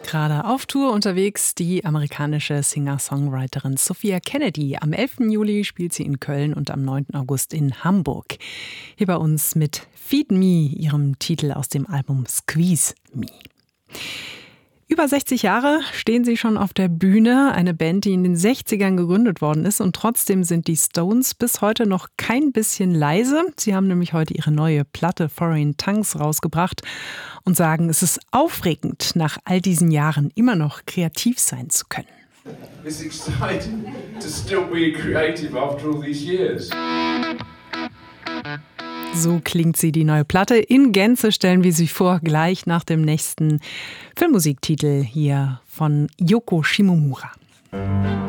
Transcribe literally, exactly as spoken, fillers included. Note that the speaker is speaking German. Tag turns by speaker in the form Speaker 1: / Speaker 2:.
Speaker 1: gerade auf Tour unterwegs, die amerikanische Singer-Songwriterin Sophia Kennedy. Am elften Juli spielt sie in Köln und am neunten August in Hamburg. Hier bei uns mit Feed Me, ihrem Titel aus dem Album Squeeze Me. Über sechzig Jahre stehen sie schon auf der Bühne, eine Band, die in den sechzigern gegründet worden ist, und trotzdem sind die Stones bis heute noch kein bisschen leise. Sie haben nämlich heute ihre neue Platte Foreign Tongues rausgebracht und sagen, es ist aufregend, nach all diesen Jahren immer noch kreativ sein zu können.
Speaker 2: It's exciting to still be creative after all these years.
Speaker 1: So klingt sie, die neue Platte. In Gänze stellen wir sie vor, gleich nach dem nächsten Filmmusiktitel hier von Yoko Shimomura.